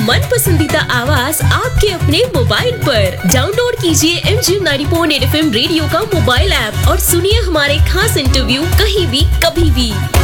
मन पसंदीदा आवाज आपके अपने मोबाइल पर। डाउनलोड कीजिए MG 90.8 FM रेडियो का मोबाइल ऐप और सुनिए हमारे खास इंटरव्यू कहीं भी कभी भी।